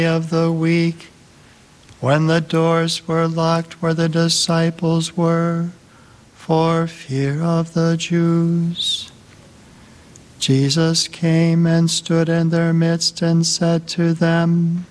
of the week, when the doors were locked where the disciples were, for fear of the Jews, Jesus came and stood in their midst and said to them,